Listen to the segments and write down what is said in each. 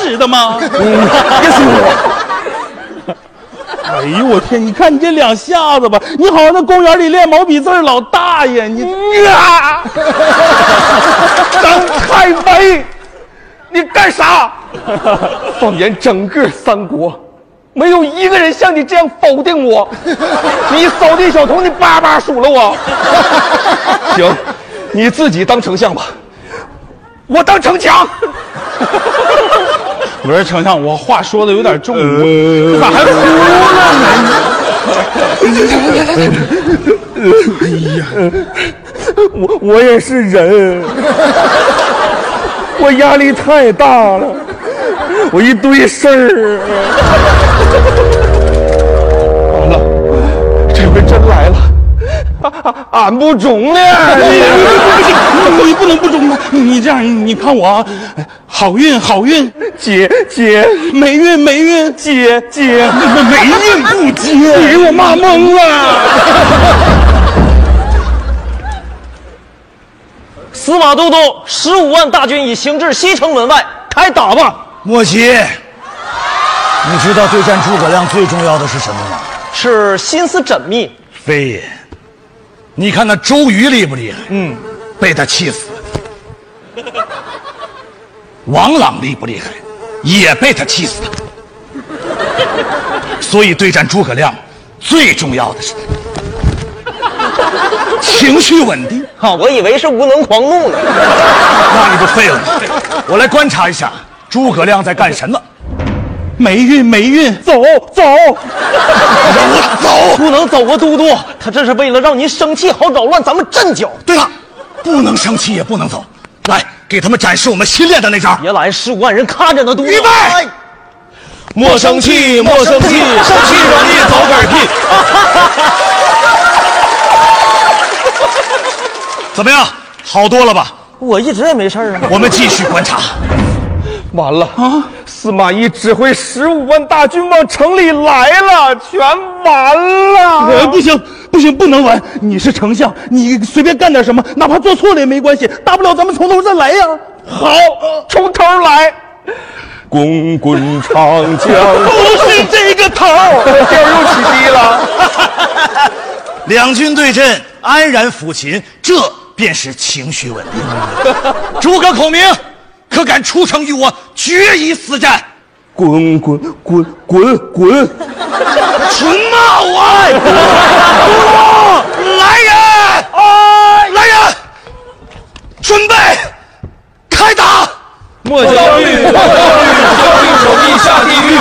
使的吗？ 别说我。 哎呦我天！你看你这两下子吧，你好像在公园里练毛笔字儿，老大爷你啊！张太尉，你干啥？放眼整个三国，没有一个人像你这样否定我。你扫地小童，你巴巴数了我。行，你自己当丞相吧，我当城墙。 不是丞相，我话说的有点重，这咋还哭了呢？哎呀， 我也是人，我压力太大了，我一堆事儿。完了，这回真来了。俺不中了， 你不能不中啊！你这样，你看我啊，好运好运， 姐， 霉运霉运， 姐， 霉运不接， 你给我骂懵了。 司马都督15万大军已行至西城门外，开打吧！ 莫西，你知道对战诸葛亮最重要的是什么吗？ 是心思缜密。 非也。你看那周瑜厉不厉害？被他气死了。王朗厉不厉害？也被他气死了。所以对战诸葛亮，最重要的是情绪稳定。 我以为是无能狂怒呢。 那你就废了。我来观察一下诸葛亮在干什么。 霉运霉运， 走， 不能走啊，都督！他这是为了让您生气，好扰乱咱们阵脚。 对了，不能生气，也不能走。来，给他们展示我们新练的那招。 别来，15万人看着呢，都督。 预备！ 莫生气，莫生气，生气容易走嗝屁。 怎么样？好多了吧？ 我一直也没事啊。 我们继续观察。 完了啊！司马懿指挥15万大军往城里来了，全完了！ 不行，不能完！你是丞相，你随便干点什么，哪怕做错了也没关系，大不了咱们从头再来呀。 好，从头来。滚滚长江， 不是这个头， 调又起低了。 两军对阵，安然抚琴，这便是情绪稳定。诸葛孔明，可敢出城与我决一死战？ 滚！ 纯冒啊！来人！来人！准备开打！ 莫焦虑，手臂下地狱。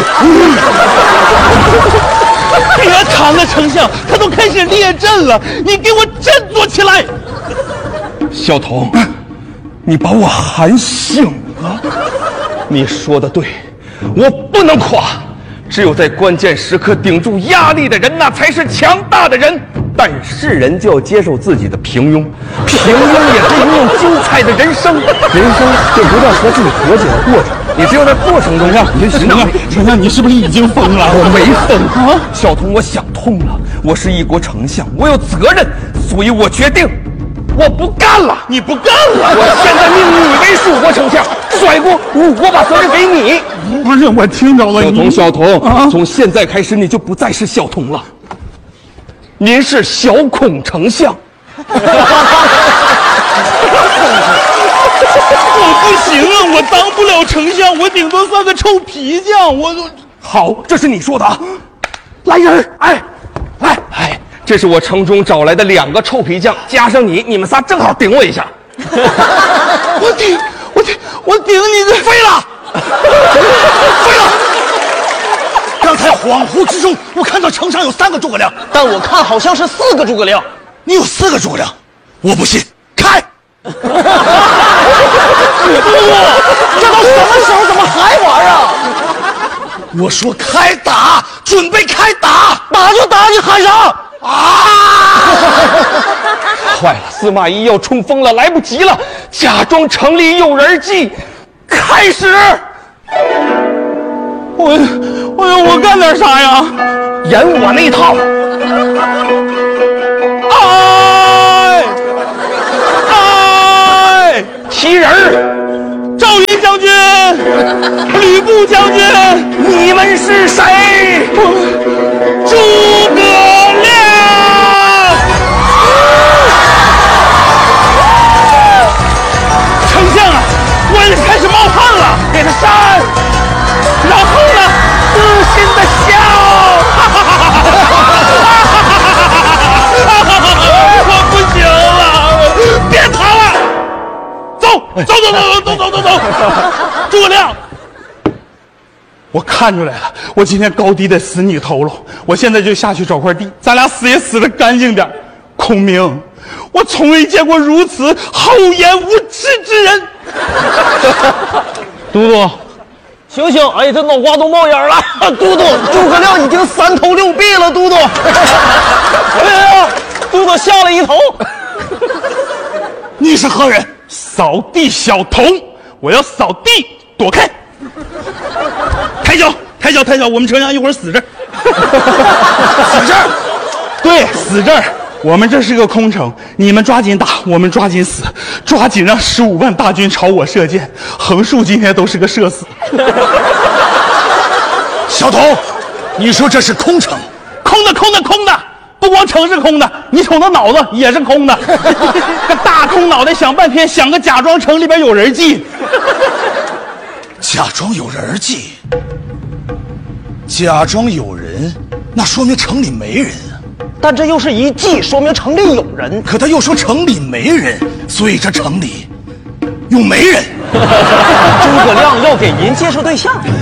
别谈了，丞相，他都开始列阵了，你给我振作起来！ 小童，你把我喊醒了。你说的对，我不能垮，只有在关键时刻顶住压力的人，那才是强大的人。但是人就要接受自己的平庸，平庸也可以拥有精彩的人生。人生就不断和自己和解的过程，你只有在过程中让你寻找。 丞相，你是不是已经疯了？ 我没疯啊，小童，我想通了，我是一国丞相，我有责任，所以我决定，我不干了。 你不干了？ 我现在命你为蜀国丞相，甩锅，我把责任给你。 不是，我听着了。 小童，从现在开始你就不再是小童了，您是小孔丞相。 我不行啊，我当不了丞相，我顶多算个臭皮匠。 好，这是你说的啊。来人，来，这是我城中找来的2个臭皮匠，加上你们仨正好顶我一下。 我顶你个废了！刚才恍惚之中，我看到城上有3个诸葛亮， 但我看好像是4个诸葛亮。 你有4个诸葛亮，我不信，开！ 这都什么时候，怎么还玩啊？ 我说开打，准备开打， 打就打，你喊啥？ 坏了，司马懿要冲锋了，来不及了！假装城里有人迹，开始。 我干点啥呀？ 演我那一套。 哎， 提人儿， 赵云将军。 吕布将军， 你们是谁？ 诸葛亮。丞相啊，我也开始冒汗了，给他扇。然后呢，自信的笑，我不行了，别逃了，走，诸葛亮，我看出来了，我今天高低得死你头喽，我现在就下去找块地，咱俩死也死得干净点。孔明，我从未见过如此厚颜无耻之人。都督。 醒醒！哎呀，这脑瓜都冒烟了。都督，诸葛亮已经3头6臂了。都督，哎呀，都督吓了一头。 你是何人？ 扫地小童，我要扫地，躲开。抬脚，我们丞相一会儿死这儿。 死这儿？ 对，死这儿。我们这是个空城，你们抓紧打，我们抓紧死，抓紧让15万大军朝我射箭。横竖今天都是个社死。 小童，你说这是空城？ 空的，不光城是空的，你瞅那脑子也是空的。个大空脑袋想半天，想个假装城里边有人进。 假装有人进，假装有人，那说明城里没人啊。 但这又是一计，说明城里有人。 可他又说城里没人，所以这城里又没人。 诸葛亮要给人介绍对象。 你们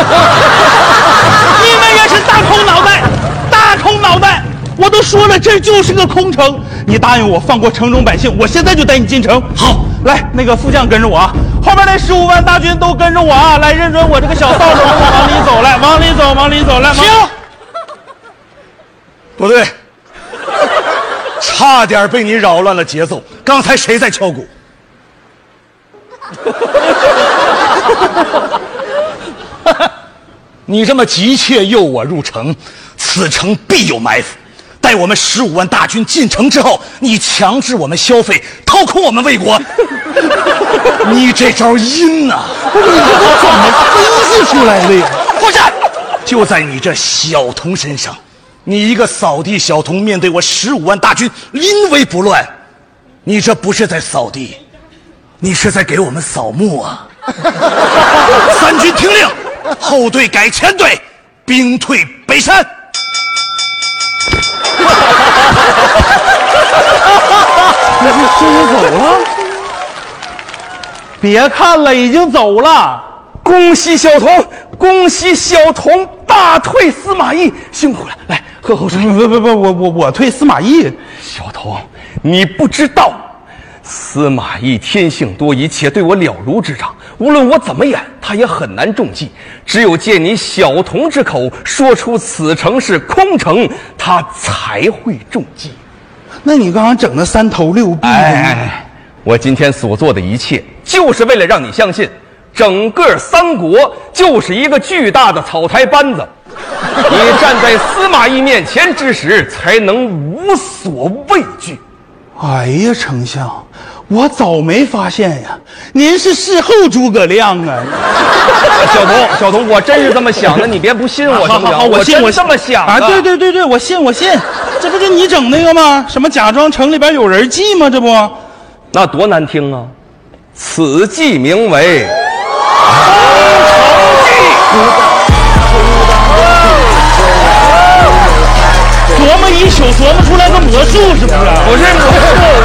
也是大空脑袋！我都说了，这就是个空城。你答应我放过城中百姓，我现在就带你进城。 好， 来，那个副将跟着我啊，后面那15万大军都跟着我啊，来认准我这个小道路，往里走来，往里走来。 停！不对，差点被你扰乱了节奏。刚才谁在敲鼓？你这么急切诱我入城，此城必有埋伏。待我们15万大军进城之后，你强制我们消费，掏空我们魏国。你这招阴呐！ 你这都怎么分析出来的呀？ 放下！就在你这小童身上，你一个扫地小童，面对我15万大军，临危不乱，你这不是在扫地，你是在给我们扫墓啊！三军听令，后队改前队，兵退北山。 这是走了？别看了，已经走了。 恭喜小童，恭喜小童大退司马懿，辛苦了！来，喝口水。 不，我退司马懿。 小童，你不知道，司马懿天性多疑，且对我了如指掌。无论我怎么演，他也很难中计。只有借你小童之口说出此城是空城，他才会中计。 那你刚刚整那3头6臂， 我今天所做的一切，就是为了让你相信，整个三国就是一个巨大的草台班子。你站在司马懿面前之时，才能无所畏惧。 哎呀，丞相，我早没发现呀，您是事后诸葛亮啊！ 小童，我真是这么想的，你别不信我行不行？ 好，我信， 我这么想啊！对，我信，这不就你整那个吗？什么假装城里边有人计吗？这不， 那多难听啊！此计名为琢磨一宿琢磨出来个魔术，是不是？ 不是魔术，